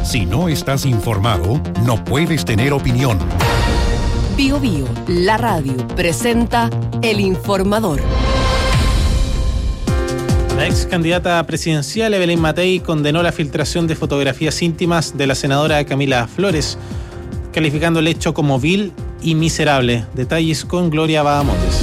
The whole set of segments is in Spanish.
Si no estás informado, no puedes tener opinión. Bio Bio, la radio, presenta El Informador. La ex candidata presidencial Evelyn Matei condenó la filtración de fotografías íntimas de la senadora Camila Flores, calificando el hecho como vil y miserable. Detalles con Gloria Bahamontes.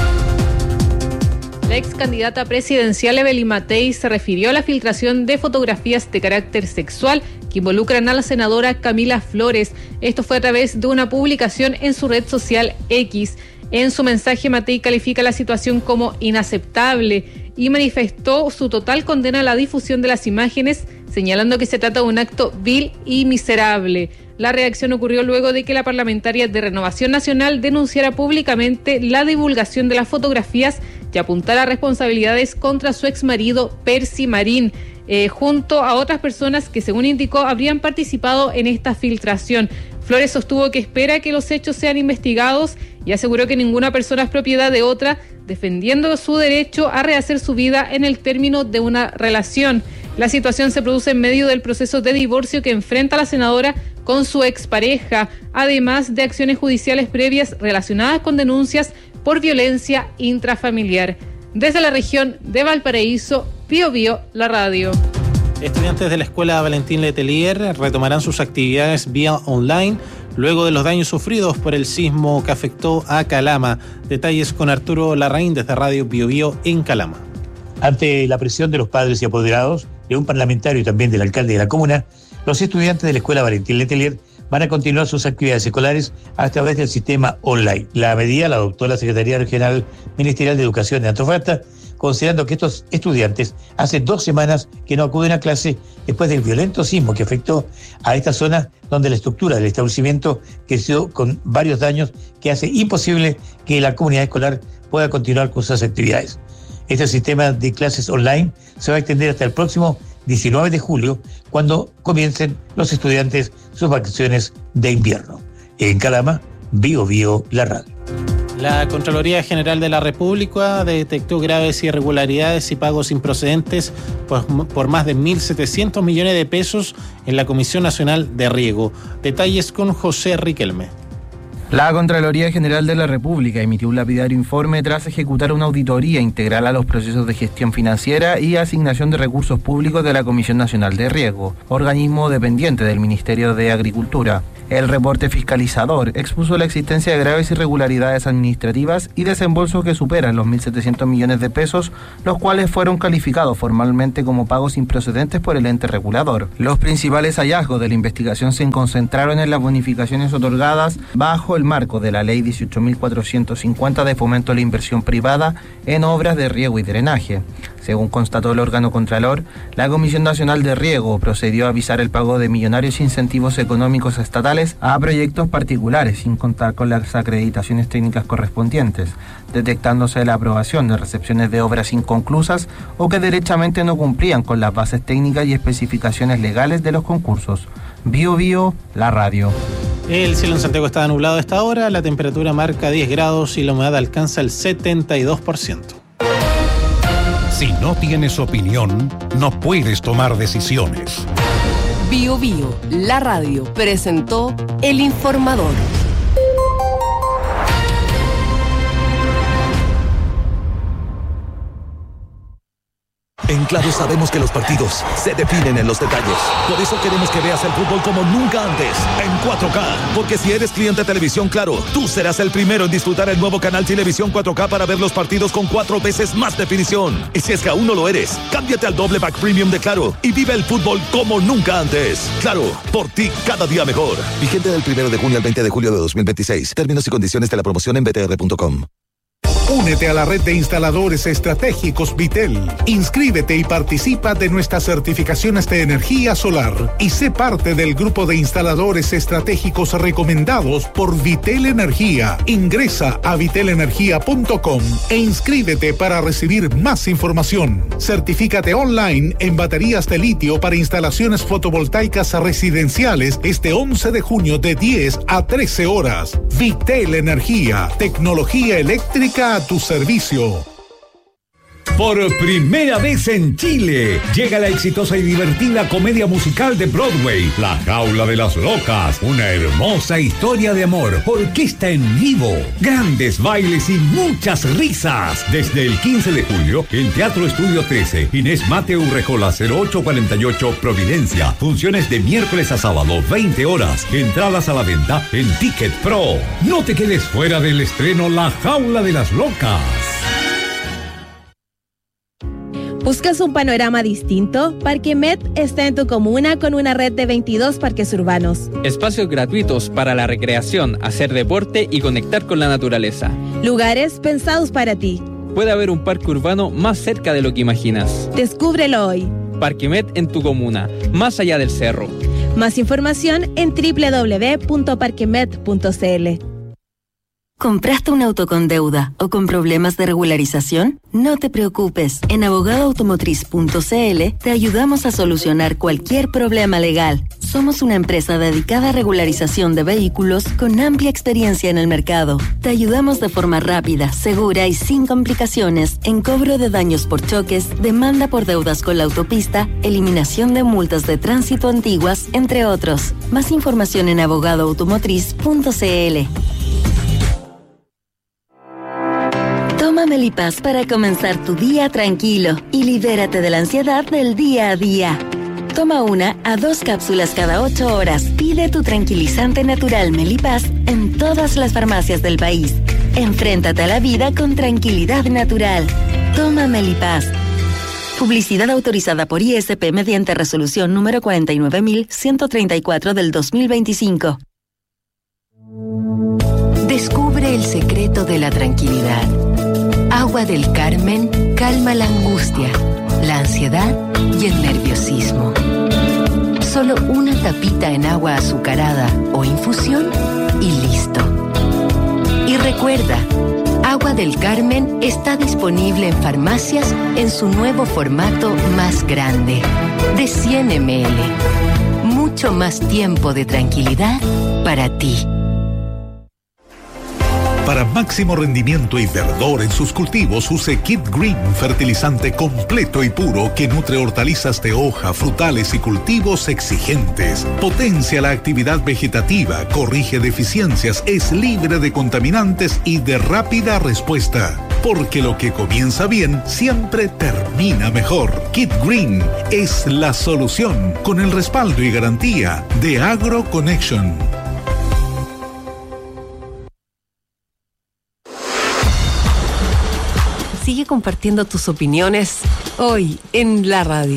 La ex candidata presidencial Evelyn Matei se refirió a la filtración de fotografías de carácter sexual que involucran a la senadora Camila Flores. Esto fue a través de una publicación en su red social X. En su mensaje, Matei califica la situación como inaceptable y manifestó su total condena a la difusión de las imágenes, señalando que se trata de un acto vil y miserable. La reacción ocurrió luego de que la parlamentaria de Renovación Nacional denunciara públicamente la divulgación de las fotografías y apuntara responsabilidades contra su exmarido Percy Marín, junto a otras personas que, según indicó, habrían participado en esta filtración. Flores sostuvo que espera que los hechos sean investigados y aseguró que ninguna persona es propiedad de otra, defendiendo su derecho a rehacer su vida en el término de una relación. La situación se produce en medio del proceso de divorcio que enfrenta la senadora con su expareja, además de acciones judiciales previas relacionadas con denuncias por violencia intrafamiliar. Desde la región de Valparaíso, Bio Bio, la radio. Estudiantes de la Escuela Valentín Letelier retomarán sus actividades vía online luego de los daños sufridos por el sismo que afectó a Calama. Detalles con Arturo Larraín desde Radio Bio Bio en Calama. Ante la presión de los padres y apoderados, de un parlamentario y también del alcalde de la comuna, los estudiantes de la Escuela Valentín Letelier van a continuar sus actividades escolares a través del sistema online. La medida la adoptó la Secretaría Regional Ministerial de Educación de Antofagasta, considerando que estos estudiantes hace 2 semanas que no acuden a clase después del violento sismo que afectó a esta zona donde la estructura del establecimiento creció con varios daños que hace imposible que la comunidad escolar pueda continuar con sus actividades. Este sistema de clases online se va a extender hasta el próximo 19 de julio, cuando comiencen los estudiantes sus vacaciones de invierno. En Calama, Bio Bio, la radio. La Contraloría General de la República detectó graves irregularidades y pagos improcedentes por más de 1.700 millones de pesos en la Comisión Nacional de Riego. Detalles con José Riquelme. La Contraloría General de la República emitió un lapidario informe tras ejecutar una auditoría integral a los procesos de gestión financiera y asignación de recursos públicos de la Comisión Nacional de Riego, organismo dependiente del Ministerio de Agricultura. El reporte fiscalizador expuso la existencia de graves irregularidades administrativas y desembolsos que superan los 1.700 millones de pesos, los cuales fueron calificados formalmente como pagos improcedentes por el ente regulador. Los principales hallazgos de la investigación se concentraron en las bonificaciones otorgadas bajo el marco de la Ley 18.450 de fomento a la inversión privada en obras de riego y drenaje. Según constató el órgano contralor, la Comisión Nacional de Riego procedió a avisar el pago de millonarios incentivos económicos estatales a proyectos particulares sin contar con las acreditaciones técnicas correspondientes, detectándose la aprobación de recepciones de obras inconclusas o que derechamente no cumplían con las bases técnicas y especificaciones legales de los concursos. Bio Bio, la radio. El cielo en Santiago está nublado a esta hora, la temperatura marca 10 grados y la humedad alcanza el 72%. Si no tienes opinión, no puedes tomar decisiones. Bio Bio, la radio, presentó El Informador. En Claro sabemos que los partidos se definen en los detalles. Por eso queremos que veas el fútbol como nunca antes, en 4K. Porque si eres cliente de Televisión Claro, tú serás el primero en disfrutar el nuevo canal Televisión 4K para ver los partidos con 4 veces más definición. Y si es que aún no lo eres, cámbiate al doble pack premium de Claro y vive el fútbol como nunca antes. Claro, por ti cada día mejor. Vigente del 1 de junio al 20 de julio de 2026. Términos y condiciones de la promoción en btr.com. Únete a la red de instaladores estratégicos Vitel. Inscríbete y participa de nuestras certificaciones de energía solar y sé parte del grupo de instaladores estratégicos recomendados por Vitel Energía. Ingresa a vitelenergia.com e inscríbete para recibir más información. Certifícate online en baterías de litio para instalaciones fotovoltaicas residenciales este 11 de junio de 10 a 13 horas. Vitel Energía, tecnología eléctrica a tu servicio. Por primera vez en Chile, llega la exitosa y divertida comedia musical de Broadway, La Jaula de las Locas, una hermosa historia de amor, orquesta en vivo, grandes bailes y muchas risas. Desde el 15 de julio, en Teatro Estudio 13, Inés Mateu Rejola 0848 Providencia. Funciones de miércoles a sábado, 20 horas. Entradas a la venta en Ticket Pro. No te quedes fuera del estreno La Jaula de las Locas. ¿Buscas un panorama distinto? Parque Met está en tu comuna con una red de 22 parques urbanos. Espacios gratuitos para la recreación, hacer deporte y conectar con la naturaleza. Lugares pensados para ti. Puede haber un parque urbano más cerca de lo que imaginas. Descúbrelo hoy. Parque Met en tu comuna, más allá del cerro. Más información en www.parquemet.cl. ¿Compraste un auto con deuda o con problemas de regularización? No te preocupes. En abogadoautomotriz.cl te ayudamos a solucionar cualquier problema legal. Somos una empresa dedicada a regularización de vehículos con amplia experiencia en el mercado. Te ayudamos de forma rápida, segura y sin complicaciones en cobro de daños por choques, demanda por deudas con la autopista, eliminación de multas de tránsito antiguas, entre otros. Más información en abogadoautomotriz.cl. Toma Melipaz para comenzar tu día tranquilo y libérate de la ansiedad del día a día. Toma 1 a 2 cápsulas cada 8 horas. Pide tu tranquilizante natural Melipaz en todas las farmacias del país. Enfréntate a la vida con tranquilidad natural. Toma Melipaz. Publicidad autorizada por ISP mediante resolución número 49.134 del 2025. Descubre el secreto de la tranquilidad. Agua del Carmen calma la angustia, la ansiedad y el nerviosismo. Solo una tapita en agua azucarada o infusión y listo. Y recuerda, Agua del Carmen está disponible en farmacias en su nuevo formato más grande, de 100 ml. Mucho más tiempo de tranquilidad para ti. Para máximo rendimiento y verdor en sus cultivos, use Kit Green, fertilizante completo y puro que nutre hortalizas de hoja, frutales y cultivos exigentes. Potencia la actividad vegetativa, corrige deficiencias, es libre de contaminantes y de rápida respuesta. Porque lo que comienza bien siempre termina mejor. Kit Green es la solución, con el respaldo y garantía de AgroConnection. Sigue compartiendo tus opiniones hoy en la radio.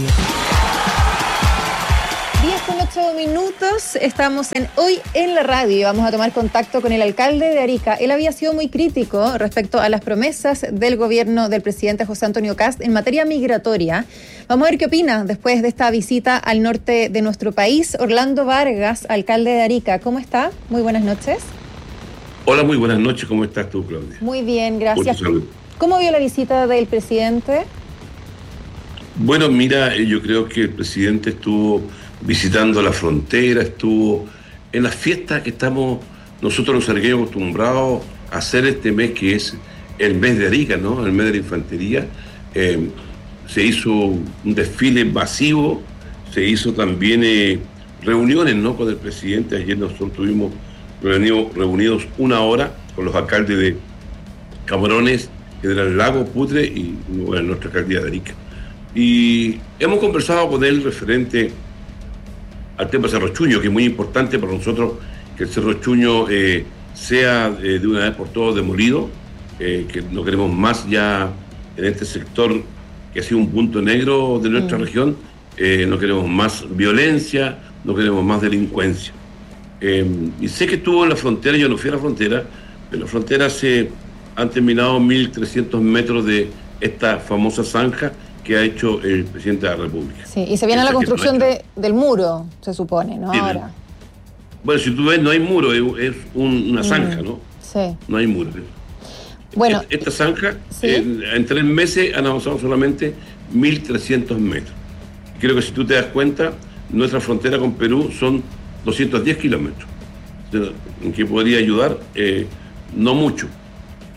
10:08. Estamos en Hoy en la Radio. Vamos a tomar contacto con el alcalde de Arica. Él había sido muy crítico respecto a las promesas del gobierno del presidente José Antonio Kast en materia migratoria. Vamos a ver qué opina después de esta visita al norte de nuestro país. Orlando Vargas, alcalde de Arica. ¿Cómo está? Muy buenas noches. Hola, muy buenas noches. ¿Cómo estás tú, Claudia? Muy bien, gracias. ¿Cómo vio la visita del presidente? Bueno, mira, yo creo que el presidente estuvo visitando la frontera, estuvo en las fiestas que nosotros nos habíamos acostumbrados a hacer este mes, que es el mes de Arica, ¿no? El mes de la infantería. Se hizo un desfile masivo, se hizo también reuniones, ¿no? Con el presidente. Ayer nosotros estuvimos reunidos 1 hora con los alcaldes de Camarones, General Lago, Putre y nuestra alcaldía de Arica. Y hemos conversado con él referente al tema Cerro Chuño, que es muy importante para nosotros que el Cerro Chuño sea de una vez por todas demolido, que no queremos más ya en este sector que ha sido un punto negro de nuestra región, no queremos más violencia, no queremos más delincuencia. Y sé que estuvo en la frontera, yo no fui a la frontera, pero en la frontera han terminado 1.300 metros de esta famosa zanja que ha hecho el presidente de la República. Sí, y se viene la construcción del muro, se supone, ¿no? Sí, ahora. Bueno, si tú ves, no hay muro, es una zanja, ¿no? Sí. No hay muro. Bueno. Esta zanja, ¿sí? En 3 meses han avanzado solamente 1.300 metros. Creo que si tú te das cuenta, nuestra frontera con Perú son 210 kilómetros. ¿En qué podría ayudar? No mucho.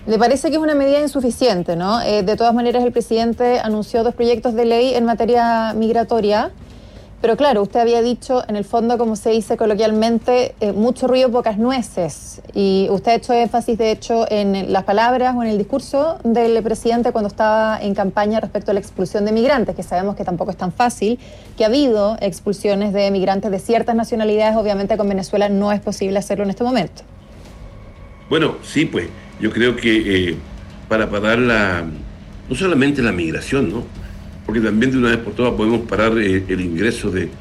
¿Le parece que es una medida insuficiente, no? De todas maneras, el presidente anunció 2 proyectos de ley en materia migratoria, pero claro, usted había dicho, en el fondo, como se dice coloquialmente, mucho ruido, pocas nueces. Y usted ha hecho énfasis, de hecho, en las palabras o en el discurso del presidente cuando estaba en campaña respecto a la expulsión de migrantes, que sabemos que tampoco es tan fácil, que ha habido expulsiones de migrantes de ciertas nacionalidades. Obviamente con Venezuela no es posible hacerlo en este momento. Bueno, sí, pues yo creo que para parar no solamente la migración, ¿no? Porque también de una vez por todas podemos parar el ingreso de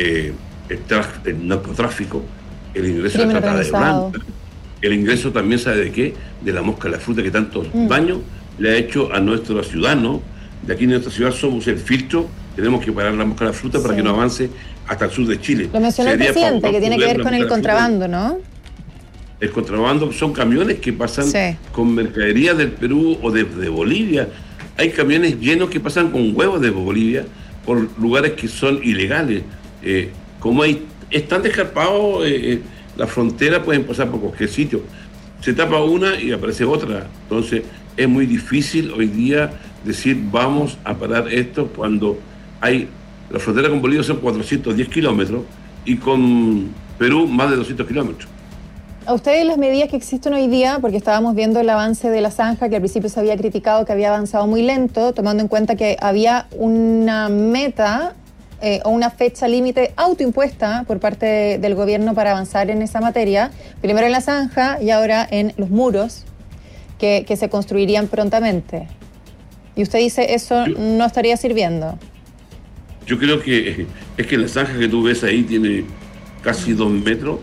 el narcotráfico, el ingreso de trata de blancas, el ingreso también, ¿sabe de qué? De la mosca a la fruta, que tanto daño le ha hecho a nuestra ciudad, ¿no? De aquí en nuestra ciudad somos el filtro, tenemos que parar la mosca a la fruta para que no avance hasta el sur de Chile. Lo mencionó el presidente, que tiene que ver con el contrabando, ¿no? El contrabando son camiones que pasan con mercadería del Perú o de Bolivia. Hay camiones llenos que pasan con huevos de Bolivia por lugares que son ilegales. Como es tan descarpado la frontera, pueden pasar por cualquier sitio. Se tapa una y aparece otra. Entonces es muy difícil hoy día decir vamos a parar esto cuando la frontera con Bolivia son 410 kilómetros y con Perú más de 200 kilómetros. A ustedes las medidas que existen hoy día, porque estábamos viendo el avance de la zanja, que al principio se había criticado que había avanzado muy lento, tomando en cuenta que había una meta o una fecha límite autoimpuesta por parte del gobierno para avanzar en esa materia, primero en la zanja y ahora en los muros que se construirían prontamente. Y usted dice, eso no estaría sirviendo. Yo creo que es que la zanja que tú ves ahí tiene casi 2 metros.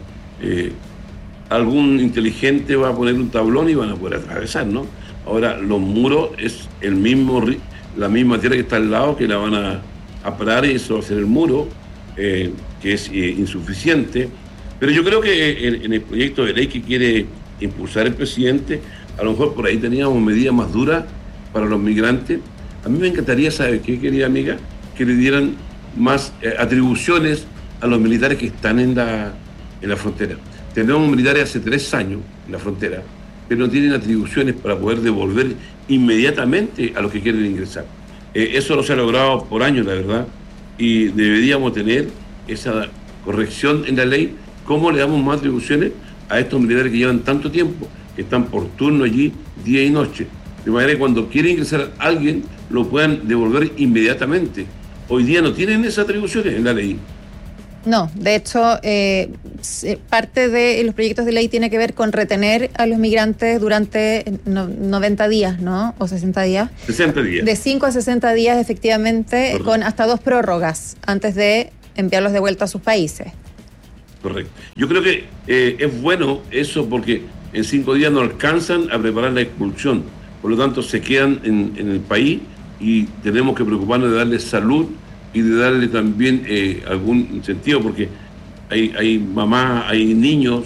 Algún inteligente va a poner un tablón y van a poder atravesar, ¿no? Ahora, los muros es la misma tierra que está al lado, que la van a parar, y eso va a ser el muro, que es insuficiente. Pero yo creo que en el proyecto de ley que quiere impulsar el presidente, a lo mejor por ahí teníamos medidas más duras para los migrantes. A mí me encantaría, ¿sabe qué, querida amiga? Que le dieran más atribuciones a los militares que están en la frontera. Tenemos militares hace 3 años en la frontera, pero no tienen atribuciones para poder devolver inmediatamente a los que quieren ingresar. Eso no se ha logrado por años, la verdad, y deberíamos tener esa corrección en la ley. ¿Cómo le damos más atribuciones a estos militares que llevan tanto tiempo, que están por turno allí día y noche? De manera que cuando quiere ingresar a alguien, lo puedan devolver inmediatamente. Hoy día no tienen esas atribuciones en la ley. No, de hecho, parte de los proyectos de ley tiene que ver con retener a los migrantes durante 90 días, ¿no? O 60 días. 60 días. De 5 a 60 días, efectivamente, correcto, con hasta 2 prórrogas antes de enviarlos de vuelta a sus países. Correcto. Yo creo que es bueno eso porque en 5 días no alcanzan a preparar la expulsión. Por lo tanto, se quedan en el país y tenemos que preocuparnos de darles salud y de darle también algún incentivo, porque hay mamás, hay niños,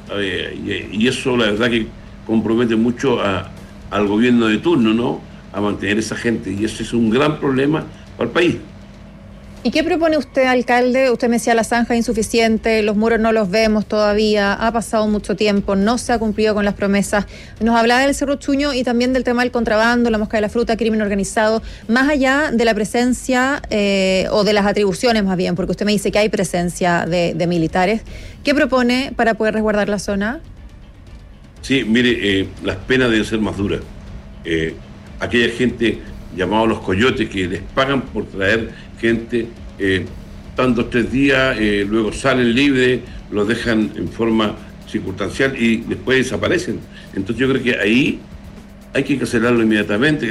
y eso la verdad que compromete mucho al gobierno de turno, ¿no? A mantener esa gente, y eso es un gran problema para el país. ¿Y qué propone usted, alcalde? Usted me decía la zanja es insuficiente, los muros no los vemos todavía, ha pasado mucho tiempo, no se ha cumplido con las promesas. Nos hablaba del Cerro Chuño y también del tema del contrabando, la mosca de la fruta, crimen organizado, más allá de la presencia o de las atribuciones más bien, porque usted me dice que hay presencia de militares. ¿Qué propone para poder resguardar la zona? Sí, mire, las penas deben ser más duras. Aquella gente llamada los coyotes que les pagan por traer gente, están 2 o 3 días, luego salen libres, los dejan en forma circunstancial y después desaparecen. Entonces yo creo que ahí hay que cancelarlo inmediatamente.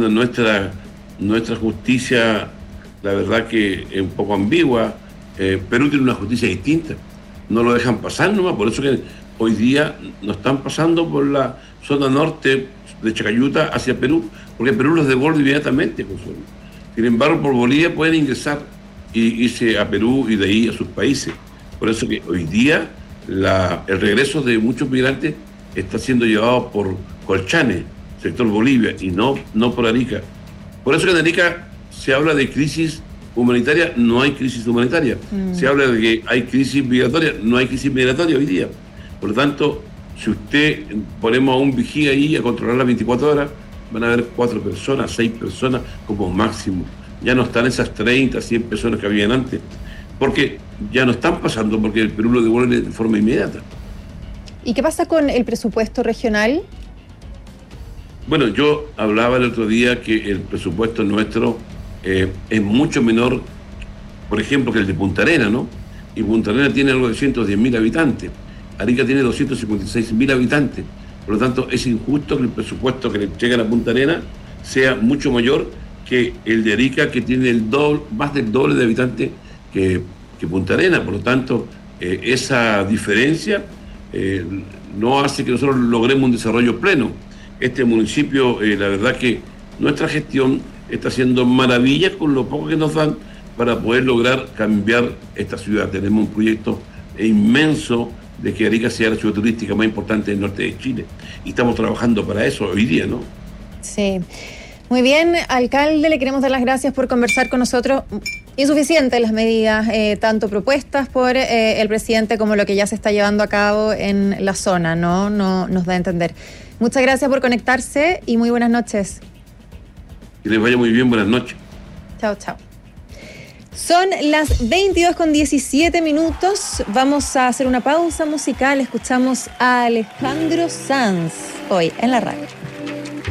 Nuestra justicia, la verdad que es un poco ambigua. Perú tiene una justicia distinta, no lo dejan pasar nomás, por eso que hoy día no están pasando por la zona norte de Chacayuta hacia Perú, porque Perú los devuelve inmediatamente, Consuelo. Sin embargo, por Bolivia pueden ingresar y irse a Perú y de ahí a sus países. Por eso que hoy día el regreso de muchos migrantes está siendo llevado por Colchane, sector Bolivia, y no por Arica. Por eso que en Arica se habla de crisis humanitaria, no hay crisis humanitaria. Se habla de que hay crisis migratoria, no hay crisis migratoria hoy día. Por lo tanto, Si usted ponemos a un vigía ahí a controlar las 24 horas, van a haber 4 personas, 6 personas como máximo. Ya no están esas 30, 100 personas que habían antes, porque ya no están pasando, porque el Perú lo devuelve de forma inmediata. ¿Y qué pasa con el presupuesto regional? Bueno, yo hablaba el otro día que el presupuesto nuestro es mucho menor, por ejemplo, que el de Punta Arenas, ¿no? Y Punta Arenas tiene algo de 110.000 habitantes. Arica tiene 256.000 habitantes. Por lo tanto, es injusto que el presupuesto que le llegan a Punta Arenas sea mucho mayor que el de Arica, que tiene el doble, más del doble de habitantes que Punta Arenas. Por lo tanto, esa diferencia no hace que nosotros logremos un desarrollo pleno. Este municipio, la verdad que nuestra gestión está haciendo maravillas con lo poco que nos dan para poder lograr cambiar esta ciudad. Tenemos un proyecto inmenso de que Arica sea la ciudad turística más importante del norte de Chile. Y estamos trabajando para eso hoy día, ¿no? Sí. Muy bien, alcalde, le queremos dar las gracias por conversar con nosotros. Insuficientes las medidas, tanto propuestas por el presidente como lo que ya se está llevando a cabo en la zona, ¿no? No nos da a entender. Muchas gracias por conectarse y muy buenas noches. Que les vaya muy bien, buenas noches. Chao, chao. Son las 22:17. Vamos a hacer una pausa musical. Escuchamos a Alejandro Sanz hoy en la radio.